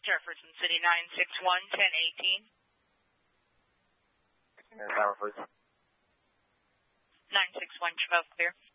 Jefferson City 961 1018. Power, please. 961 12 clear.